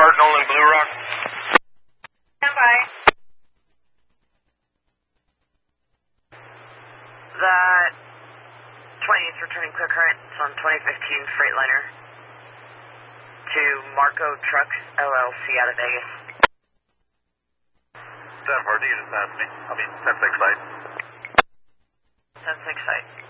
Heart Nolan Blue Rock. Stand by. That 20th returning clear current on 2015 Freightliner to Marco Trucks LLC out of Vegas. 10-4, you just asked me. 10-6 site. 10-6 site.